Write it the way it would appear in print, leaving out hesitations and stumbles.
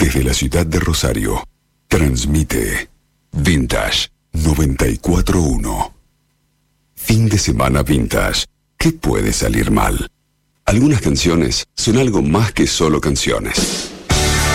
Desde la ciudad de Rosario, transmite Vintage 94.1. Fin de semana Vintage. ¿Qué puede salir mal? Algunas canciones son algo más que solo canciones.